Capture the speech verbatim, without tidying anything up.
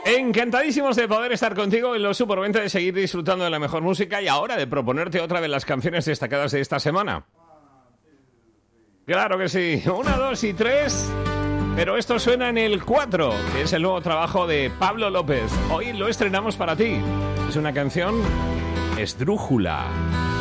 Encantadísimos de poder estar contigo en los Super veinte, de seguir disfrutando de la mejor música y ahora de proponerte otra de las canciones destacadas de esta semana. Claro que sí. Una, dos y tres. Pero esto suena en el cuatro, que es el nuevo trabajo de Pablo López. Hoy lo estrenamos para ti. Es una canción esdrújula.